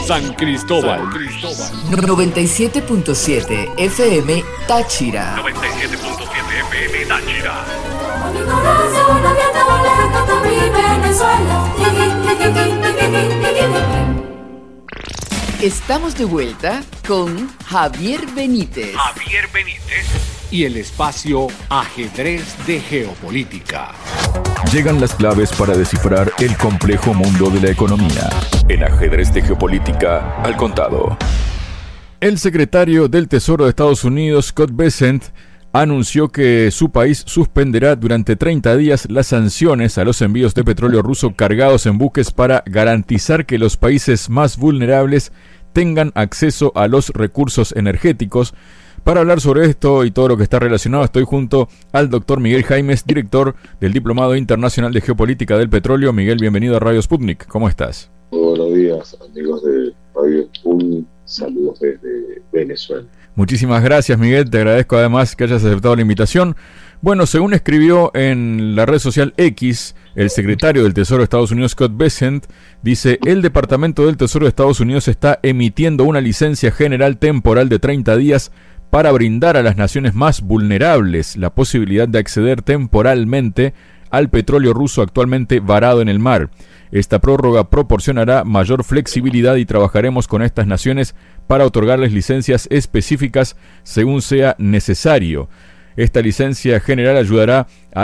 San Cristóbal. 97.7 FM Táchira. 97.7 FM Táchira. Mi corazón abierto lejos de mi Venezuela. Estamos de vuelta con Javier Benítez. Javier Benítez y el espacio Ajedrez de Geopolítica. Llegan las claves para descifrar el complejo mundo de la economía. En Ajedrez de Geopolítica, al contado. El secretario del Tesoro de Estados Unidos, Scott Bessent, anunció que su país suspenderá durante 30 días las sanciones a los envíos de petróleo ruso cargados en buques para garantizar que los países más vulnerables tengan acceso a los recursos energéticos. Para hablar sobre esto y todo lo que está relacionado, estoy junto al doctor Miguel Jaimes, director del Diplomado Internacional de Geopolítica del Petróleo. Miguel, bienvenido a Radio Sputnik. ¿Cómo estás? Buenos días, amigos de Radio Sputnik. Saludos desde Venezuela. Muchísimas gracias, Miguel. Te agradezco además que hayas aceptado la invitación. Bueno, según escribió en la red social X, el secretario del Tesoro de Estados Unidos, Scott Bessent, dice: el Departamento del Tesoro de Estados Unidos está emitiendo una licencia general temporal de 30 días para brindar a las naciones más vulnerables la posibilidad de acceder temporalmente al petróleo ruso actualmente varado en el mar. Esta prórroga proporcionará mayor flexibilidad y trabajaremos con estas naciones para otorgarles licencias específicas según sea necesario. Esta licencia general ayudará a